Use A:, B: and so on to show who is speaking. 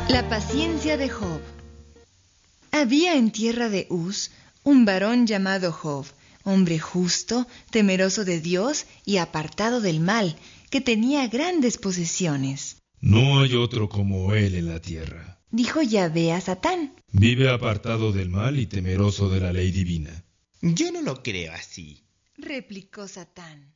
A: La paciencia de Job. Había en tierra de Uz un varón llamado Job, hombre justo, temeroso de Dios y apartado del mal, que tenía grandes posesiones.
B: No hay otro como él en la tierra.
A: Dijo Yahvé a Satán.
B: Vive apartado del mal y temeroso de la ley divina.
C: Yo no lo creo así.
A: Replicó Satán.